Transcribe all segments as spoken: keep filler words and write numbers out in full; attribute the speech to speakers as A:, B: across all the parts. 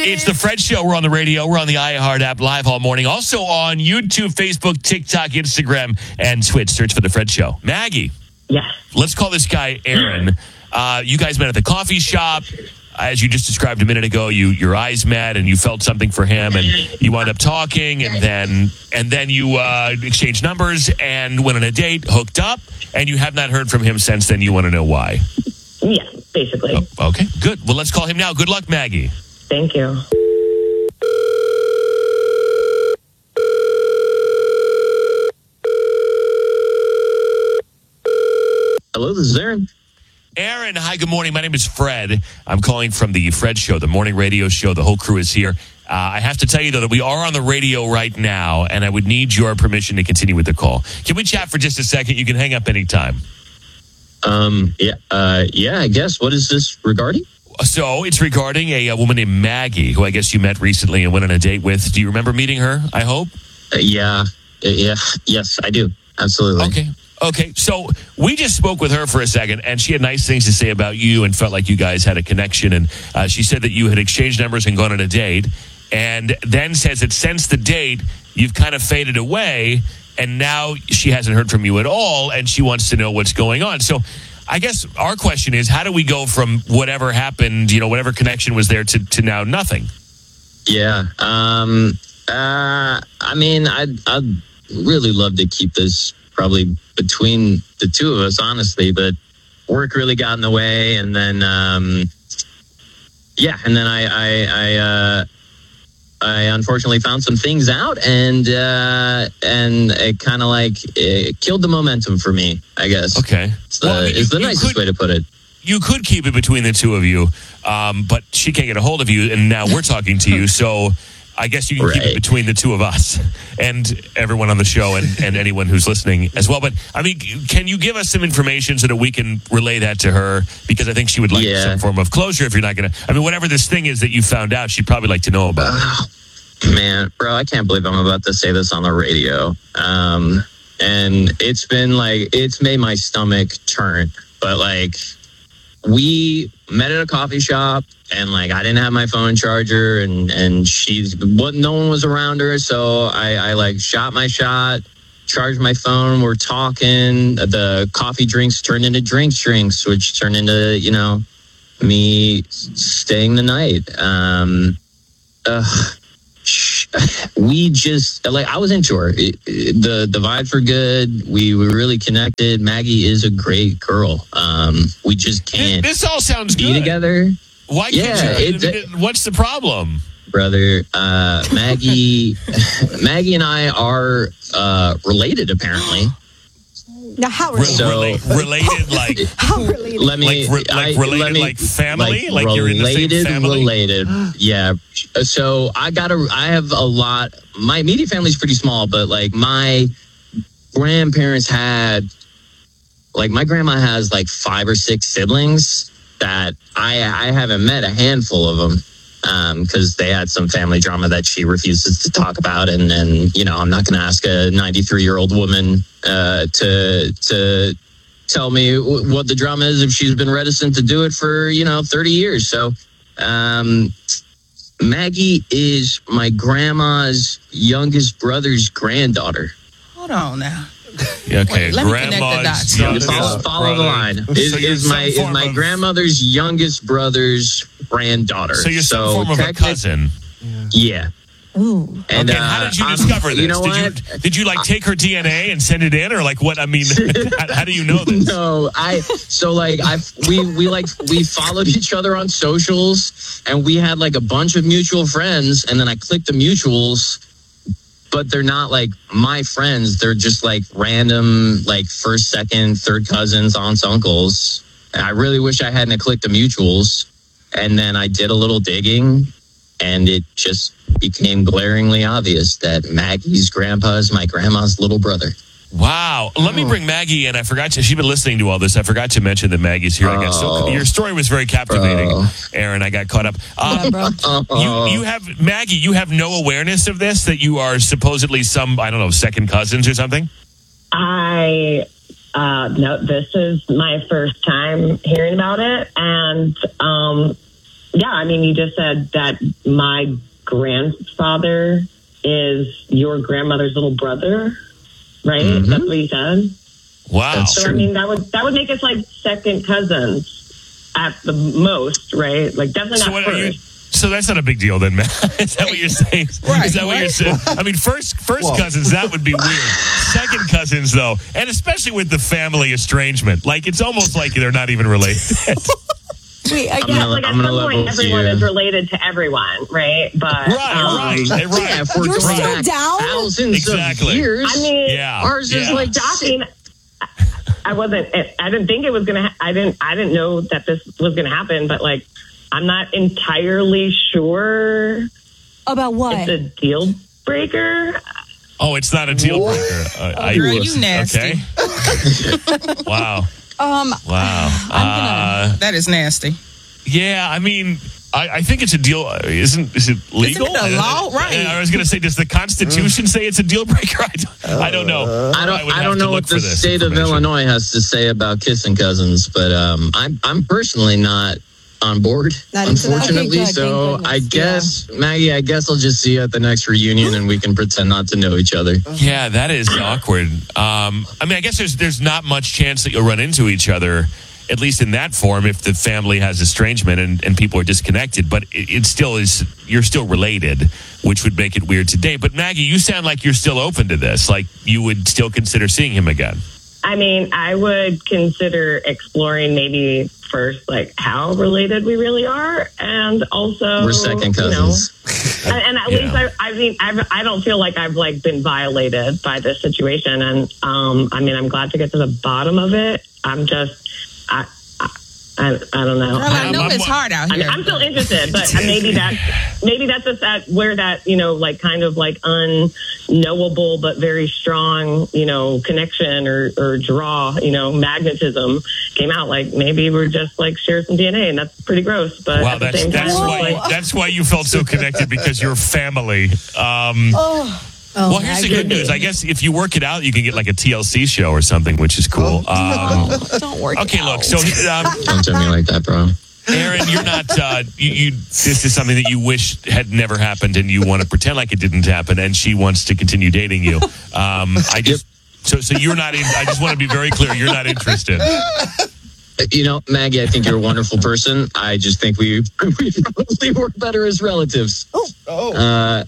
A: It's the Fred Show. We're on the radio. We're on the iHeart app live all morning. Also on YouTube, Facebook, TikTok, Instagram, and Twitch. Search for the Fred Show. Maggie.
B: Yes.
A: Let's call this guy Aaron. Uh, you guys met at the coffee shop. As you just described a minute ago, you your eyes met and you felt something for him, and you wound up talking, and then and then you uh, exchanged numbers and went on a date, hooked up, and you have not heard from him since then. You want to know why?
B: Yeah, basically.
A: Oh, okay, good. Well, let's call him now. Good luck, Maggie.
B: Thank you.
C: Hello, this is Aaron.
A: Aaron, hi, good morning. My name is Fred. I'm calling from the Fred Show, the morning radio show. The whole crew is here. Uh, I have to tell you, though, that we are on the radio right now, and I would need your permission to continue with the call. Can we chat for just a second? You can hang up anytime.
C: Um, yeah, uh, yeah, I guess. What is this regarding?
A: So it's regarding a, a woman named Maggie, who I guess you met recently and went on a date with. Do you remember meeting her, I hope?
C: Uh, yeah, yeah, yes, I do. Absolutely.
A: Okay. Okay, so we just spoke with her for a second, and she had nice things to say about you and felt like you guys had a connection. And uh, she said that you had exchanged numbers and gone on a date, and then says that since the date, you've kind of faded away, and now she hasn't heard from you at all, and she wants to know what's going on. So I guess our question is, how do we go from whatever happened, you know, whatever connection was there to, to now nothing?
C: Yeah. Um, uh, I mean, I'd, I'd really love to keep this probably between the two of us, honestly, but work really got in the way. And then, um, yeah, and then I, I, I, uh, I unfortunately found some things out, and, uh, and it kind of like it killed the momentum for me, I guess.
A: Okay.
C: It's the,
A: Well, I mean,
C: it's the
A: you
C: nicest
A: could-
C: way to put it.
A: You could keep it between the two of you, um, but she can't get a hold of you, and now we're talking to you, so I guess you can keep it
C: Right.
A: between the two of us and everyone on the show and, and anyone who's listening as well. But, I mean, can you give us some information so that we can relay that to her? Because I think she would like
C: Yeah.
A: some form of closure if you're not going to... I mean, whatever this thing is that you found out, she'd probably like to know about it.
C: Oh, man, bro, I can't believe I'm about to say this on the radio. Um, and it's been like, it's made my stomach turn. But like, we met at a coffee shop, and like, I didn't have my phone charger, and, and she's, what, no one was around her. So I, I like shot my shot, charged my phone. We're talking. The coffee drinks turned into drinks drinks, which turned into, you know, me staying the night. Um, ugh. We just like I was into her. It, it, the the vibes were good. We were really connected. Maggie is a great girl. Um, we just can't
A: This, this all sounds
C: be
A: good.
C: together,
A: Why
C: Yeah,
A: can't you...
C: it-
A: what's the problem?
C: brother. Uh, Maggie, Maggie and I are uh, related, apparently.
D: Now, how
A: Re-
D: related?
C: So-
A: rela- related, like...
D: How related?
C: Let me
A: Like, re- like
C: I-
A: related,
C: let me-
A: like family? Like
C: related,
A: you're in the same family?
C: Related, yeah. So I got a, I have a lot. My immediate family's pretty small, but like my grandparents had, like my grandma has like five or six siblings that I I haven't met a handful of them. Um, because they had some family drama that she refuses to talk about, and and you know I'm not going to ask a ninety-three year old woman uh, to to tell me w- what the drama is if she's been reticent to do it for you know thirty years. So, um, Maggie is my grandma's youngest brother's granddaughter.
E: Hold on now.
A: Yeah, okay,
E: Wait, let me connect the
A: grandma's
E: dots.
A: youngest
C: Follow, follow the
A: brother.
C: line. Is,
A: So you're
C: is
A: some
C: my is
A: form
C: my
A: of-
C: grandmother's youngest brother's granddaughter.
A: So you're some form of a
C: technic-
A: cousin.
C: Yeah.
D: Ooh.
C: And
A: Okay,
C: uh,
A: how did you
C: I'm-
A: discover this?
C: You know
A: did
C: what?
A: you did you like take her D N A and send it in, or like what? I mean, how, how do you know this?
C: No, I so like I we we like we followed each other on socials, and we had like a bunch of mutual friends, and then I clicked the mutuals, but they're not like my friends. They're just like random like first, second, third cousins, aunts, uncles. And I really wish I hadn't clicked the mutuals. And then I did a little digging, and it just became glaringly obvious that Maggie's grandpa is my grandma's little brother.
A: Wow. Let me bring Maggie in. I forgot to, she's been listening to all this. I forgot to mention that Maggie's here. I guess. So
C: Oh.
A: your story was very captivating,
C: Bro.
A: Aaron. I got caught up. Um,
D: bro.
A: you, you have, Maggie, you have no awareness of this, that you are supposedly some, I don't know, second cousins or something?
B: I uh, no, this is my first time hearing about it, and um, yeah, I mean, you just said that my grandfather is your grandmother's little brother, right?
C: Mhm.
B: That's what you said.
A: Wow.
C: That's
B: So I
C: true.
B: mean, that would that would make us like second cousins at the most, right? Like definitely
A: So
B: not
A: what are you?
B: first.
A: So that's not a big deal then, Matt. Is that what you're saying?
E: Right,
A: Is that what
E: right.
A: you're saying? I mean, first first
F: Well-
A: cousins, that would be weird. Second cousins, though, and especially with the family estrangement, like it's almost like they're not even related.
D: Wait, I
C: I'm
D: guess.
B: Yeah,
C: gonna-
B: like at
C: I'm gonna
B: some point,
C: level
B: everyone
C: you.
B: is related to everyone, right? But
A: Right,
B: um,
A: right, right.
C: Yeah, if we're
D: You're
C: going
D: still
C: back
D: down?
C: thousands
A: Exactly.
C: of years,
B: I mean,
A: Yeah.
C: ours is
A: yeah.
C: like
B: I mean, I wasn't. I didn't think it was gonna. Ha- I didn't. I didn't know that this was gonna happen. But like, I'm not entirely sure
D: About what?
B: it's a deal breaker.
A: Oh, it's not a deal breaker. Uh, I,
E: Girl, you nasty.
A: Okay. Wow.
D: Um,
A: Wow.
D: I'm
A: Uh,
E: That is nasty.
A: yeah, I mean, I, I think it's a deal. Isn't is it legal?
E: Isn't it a law? Right.
A: I, I was going to say, does the Constitution say it's a deal breaker? I don't, I don't know.
C: I don't.
A: would
C: I,
A: have
C: don't
A: to
C: know
A: look
C: what
A: for
C: the
A: this
C: state of
A: information.
C: Illinois has to say about kissing cousins, but um, I'm I'm personally not on board,
D: Not into that?
C: unfortunately.
D: Okay, good,
C: so
D: thank
C: I
D: goodness.
C: guess Maggie, I guess I'll just see you at the next reunion, and we can pretend not to know each other.
A: Yeah, that is awkward. Um, I mean, I guess there's there's not much chance that you'll run into each other, at least in that form, if the family has estrangement and, and people are disconnected. But it, it still is, you're still related, which would make it weird today. But Maggie, you sound like you're still open to this. Like you would still consider seeing him again.
B: I mean, I would consider exploring maybe first, like how related we really are, and also
C: We're second
B: you know,
C: cousins.
B: and, and at
A: Yeah.
B: least I, I mean, I've, I don't feel like I've like been violated by this situation, and um, I mean, I'm glad to get to the bottom of it. I'm just, I, I, I, I don't know.
E: Girl, I
B: Um,
E: know
A: I'm-
E: it's hard out
B: I
E: here.
B: mean, I'm still interested, but maybe that's maybe that's just that where that you know, like kind of like unknowable but very strong, you know, connection or or draw, you know, magnetism came out. Like maybe we're just like share some D N A, and that's pretty gross. But
A: Wow,
B: at the
A: that's
B: same time,
A: that's
B: it's
A: why
B: like,
A: that's why you felt so connected, because you're family. Um,
D: oh,
A: well, here's the good news. I guess if you work it out, you can get like a T L C show or something, which is cool. Um,
D: don't work. it
A: okay,
D: out.
A: look. So, um,
C: Don't tell me like that, bro.
A: Aaron, you're not. Uh, you, you. This is something that you wish had never happened, and you want to pretend like it didn't happen. And she wants to continue dating you. Um, I just. So, so you're not. In, I just want to be very clear. You're not interested.
C: You know, Maggie, I think you're a wonderful person. I just think we we probably work better as relatives.
F: Oh.
C: Uh,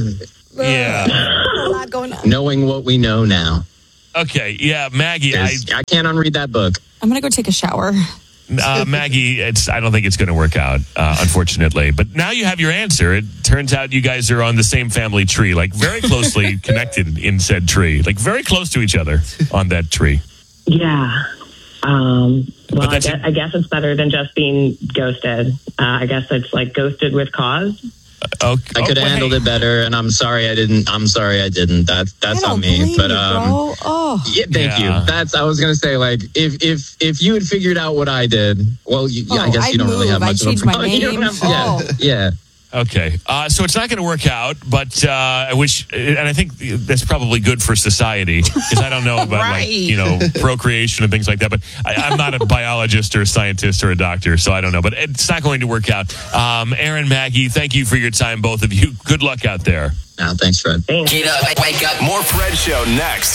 A: Yeah.
D: a lot going on.
C: knowing what we know now,
A: Okay. Yeah, Maggie. I.
C: 'Cause I can't unread that book.
D: I'm gonna go take a shower.
A: Uh, Maggie, it's. I don't think it's going to work out, uh, unfortunately. But now you have your answer. It turns out you guys are on the same family tree, like very closely connected in said tree, like very close to each other on that tree.
B: yeah. Um, well, I
A: that's
B: guess,
A: it.
B: I guess it's better than just being ghosted. Uh, I guess it's like ghosted with cause.
A: Uh, okay.
C: I could have
A: Oh,
C: handled
A: hey.
C: it better, and I'm sorry I didn't. I'm sorry I didn't. That that's
D: I don't
C: on me.
D: blame
C: But
D: you,
C: um,
D: bro. Oh,
C: yeah, thank
A: Yeah.
C: you. That's I was gonna say like if if if you had figured out what I did, well, you, yeah, I
D: Oh,
C: guess
D: I'd
C: you don't really
D: move.
C: have
D: I'd
C: much of a
D: change my
C: problem. You don't
D: name.
C: have- yeah,
D: Oh.
C: yeah.
A: Okay, uh, so it's not going to work out, but uh, I wish, and I think that's probably good for society, because I don't know about
E: Right.
A: like you know procreation and things like that. But I, I'm not a biologist or a scientist or a doctor, so I don't know. But it's not going to work out. Um, Aaron, Maggie, thank you for your time, both of you. Good luck out there.
C: No, thanks, Fred.
B: Thanks.
G: Get up, wake up.
H: More Fred Show next.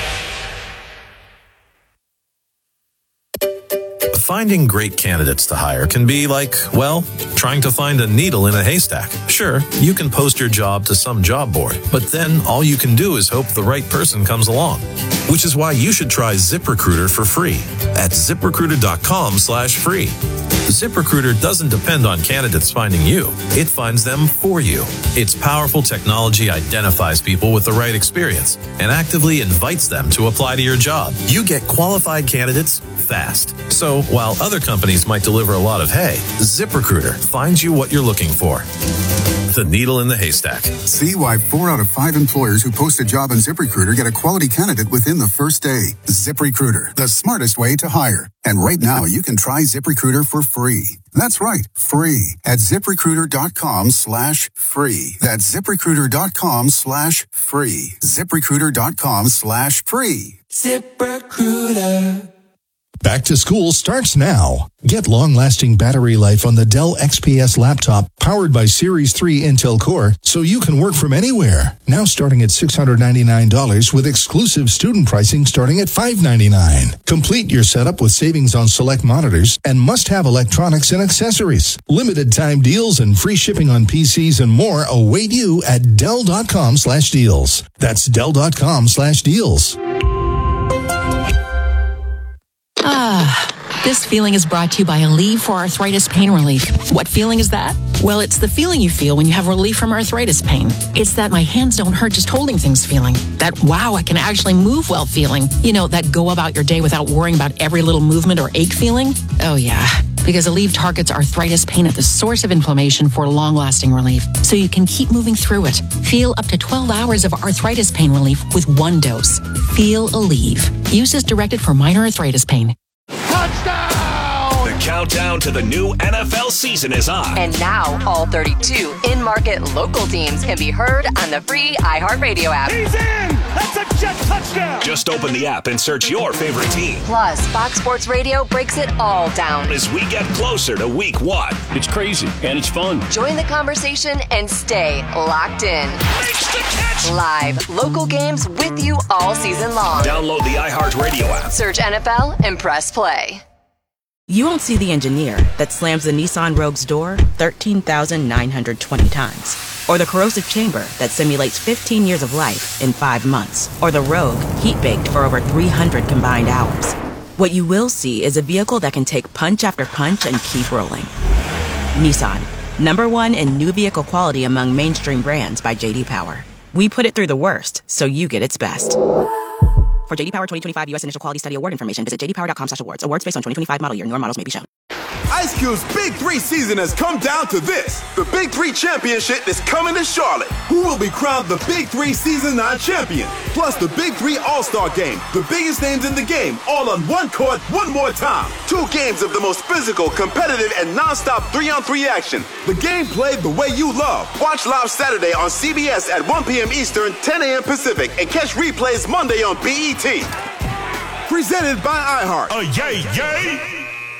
I: Finding great candidates to hire can be like, well, trying to find a needle in a haystack. Sure, you can post your job to some job board, but then all you can do is hope the right person comes along. Which is why you should try ZipRecruiter for free at ZipRecruiter.com slash free. ZipRecruiter doesn't depend on candidates finding you. It finds them for you. Its powerful technology identifies people with the right experience and actively invites them to apply to your job. You get qualified candidates fast. So while other companies might deliver a lot of hay, ZipRecruiter finds you what you're looking for. The needle in the haystack.
J: See why four out of five employers who post a job on ZipRecruiter get a quality candidate within the first day. ZipRecruiter, the smartest way to hire. And right now, you can try ZipRecruiter for free. That's right, free at ZipRecruiter.com slash free. That's ZipRecruiter.com slash free. ZipRecruiter.com slash free.
G: ZipRecruiter.
F: Back to school starts now. Get long-lasting battery life on the Dell X P S laptop powered by Series three Intel Core so you can work from anywhere. Now starting at six hundred ninety-nine dollars with exclusive student pricing starting at five hundred ninety-nine dollars. Complete your setup with savings on select monitors and must-have electronics and accessories. Limited time deals and free shipping on P Cs and more await you at Dell.com slash deals. That's Dell.com slash deals.
G: Ah, this feeling is brought to you by Aleve for Arthritis Pain Relief. What feeling is that? Well, it's the feeling you feel when you have relief from arthritis pain. It's that my hands don't hurt just holding things feeling. That, wow, I can actually move well feeling. You know, that go about your day without worrying about every little movement or ache feeling. Oh, yeah. Because Aleve targets arthritis pain at the source of inflammation for long-lasting relief, so you can keep moving through it. Feel up to twelve hours of arthritis pain relief with one dose. Feel Aleve. Use as directed for minor arthritis pain.
H: The countdown to the new N F L season is on.
K: And now, all thirty-two in-market local teams can be heard on the free iHeartRadio app.
H: He's in! That's a jet touchdown! Just open the app and search your favorite team.
K: Plus, Fox Sports Radio breaks it all down
H: as we get closer to week one.
L: It's crazy, and it's fun.
K: Join the conversation and stay locked in.
H: Makes the catch!
K: Live, local games with you all season long.
H: Download the iHeartRadio app.
K: Search N F L and press play.
M: You won't see the engineer that slams the Nissan Rogue's door thirteen thousand nine hundred twenty times. Or the corrosive chamber that simulates fifteen years of life in five months. Or the Rogue heat-baked for over three hundred combined hours. What you will see is a vehicle that can take punch after punch and keep rolling. Nissan, number one in new vehicle quality among mainstream brands by J D Power. We put it through the worst, so you get its best. For J D Power twenty twenty-five U S Initial Quality Study Award information, visit j d power dot com slash awards. Awards based on twenty twenty-five model year. Newer models may be shown.
N: Ice Cube's Big Three season has come down to this. The Big Three Championship is coming to Charlotte. Who will be crowned the Big Three Season nine champion? Plus the Big Three All-Star Game. The biggest names in the game, all on one court, one more time. Two games of the most physical, competitive, and non-stop three-on-three action. The game played the way you love. Watch live Saturday on C B S at one p.m. Eastern, ten a.m. Pacific, and catch replays Monday on B E T. Presented by iHeart.
H: Oh, yay, yay!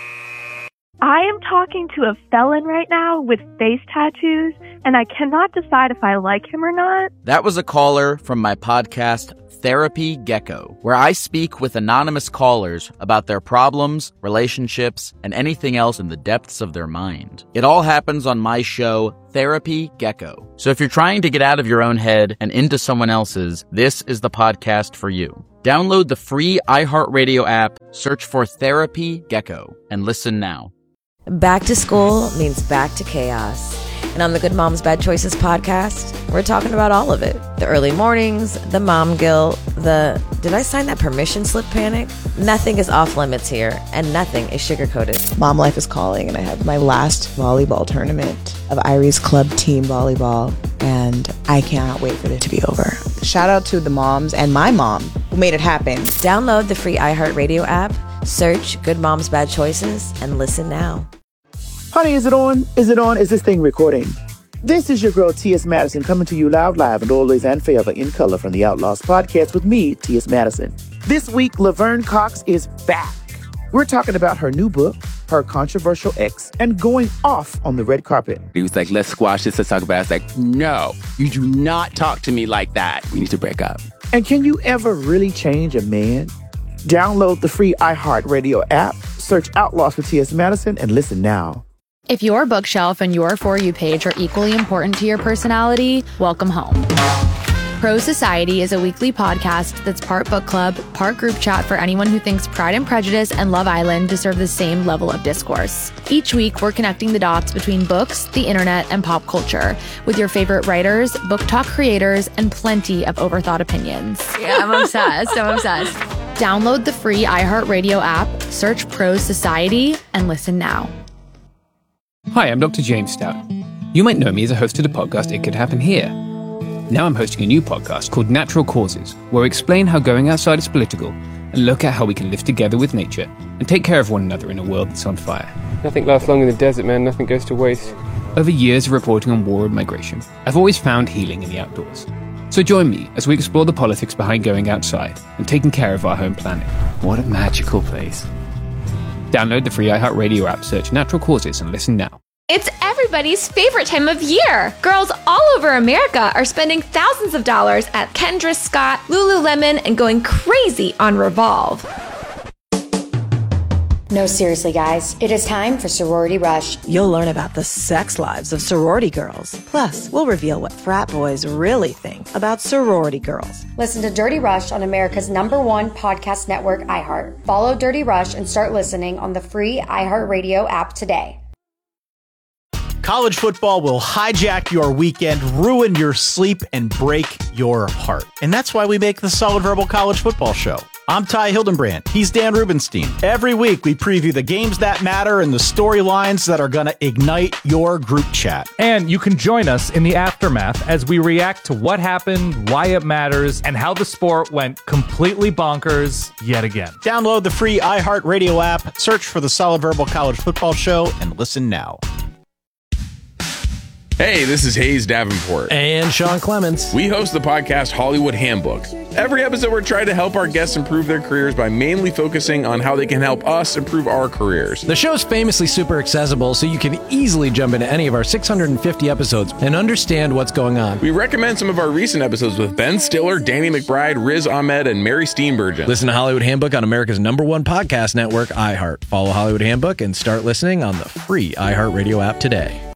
O: I am talking to a felon right now with face tattoos, and I cannot decide if I like him or not.
P: That was a caller from my podcast, Therapy Gecko, where I speak with anonymous callers about their problems, relationships, and anything else in the depths of their mind. It all happens on my show, Therapy Gecko. So if you're trying to get out of your own head and into someone else's, this is the podcast for you. Download the free iHeartRadio app, search for Therapy Gecko, and listen now.
Q: Back to school means back to chaos. And on the Good Moms Bad Choices podcast, we're talking about all of it. The early mornings, the mom guilt, the did I sign that permission slip panic? Nothing is off limits here, and nothing is sugar-coated.
R: Mom life is calling, and I have my last volleyball tournament of Irie's Club Team Volleyball, and I cannot wait for it to be over. Shout out to the moms and my mom who made it happen.
Q: Download the free iHeartRadio app, search Good Moms Bad Choices, and listen now.
S: Honey, is it on? Is it on? Is this thing recording? This is your girl, T S. Madison, coming to you loud, live, and always and forever in color from the Outlaws podcast with me, T S. Madison. This week, Laverne Cox is back. We're talking about her new book, her controversial ex, and going off on the red carpet.
T: He was like, let's squash this, let's talk about it. I was like, no, you do not talk to me like that. We need to break up.
S: And can you ever really change a man? Download the free iHeartRadio app, search Outlaws with T S. Madison, and listen now.
U: If your bookshelf and your For You page are equally important to your personality, welcome home. Pro Society is a weekly podcast that's part book club, part group chat for anyone who thinks Pride and Prejudice and Love Island deserve the same level of discourse. Each week, we're connecting the dots between books, the internet, and pop culture with your favorite writers, book talk creators, and plenty of overthought opinions. Yeah, I'm obsessed. I'm obsessed. Download the free iHeartRadio app, search Pro Society, and listen now.
V: Hi, I'm Doctor James Stout. You might know me as a host of the podcast It Could Happen Here. Now I'm hosting a new podcast called Natural Causes, where we explain how going outside is political and look at how we can live together with nature and take care of one another in a world that's on fire.
W: Nothing lasts long in the desert, man. Nothing goes to waste.
V: Over years of reporting on war and migration, I've always found healing in the outdoors. So join me as we explore the politics behind going outside and taking care of our home planet.
T: What a magical place.
V: Download the free iHeartRadio app, search Natural Causes, and listen now.
A: It's everybody's favorite time of year. Girls all over America are spending thousands of dollars at Kendra Scott, Lululemon, and going crazy on Revolve.
D: No, seriously, guys. It is time for Sorority Rush.
M: You'll learn about the sex lives of sorority girls. Plus, we'll reveal what frat boys really think about sorority girls.
D: Listen to Dirty Rush on America's number one podcast network, iHeart. Follow Dirty Rush and start listening on the free iHeartRadio app today.
E: College football will hijack your weekend, ruin your sleep, and break your heart. And that's why we make the Solid Verbal College Football Show. I'm Ty Hildenbrand. He's Dan Rubenstein. Every week, we preview the games that matter and the storylines that are going to ignite your group chat.
X: And you can join us in the aftermath as we react to what happened, why it matters, and how the sport went completely bonkers yet again.
E: Download the free iHeartRadio app, search for the Solid Verbal College Football Show, and listen now.
Y: Hey, this is Hayes Davenport.
Z: And Sean Clements.
Y: We host the podcast Hollywood Handbook. Every episode, we're trying to help our guests improve their careers by mainly focusing on how they can help us improve our careers.
Z: The show's famously super accessible, so you can easily jump into any of our six hundred fifty episodes and understand what's going on.
Y: We recommend some of our recent episodes with Ben Stiller, Danny McBride, Riz Ahmed, and Mary Steenburgen.
Z: Listen to Hollywood Handbook on America's number one podcast network, iHeart. Follow Hollywood Handbook and start listening on the free iHeartRadio app today.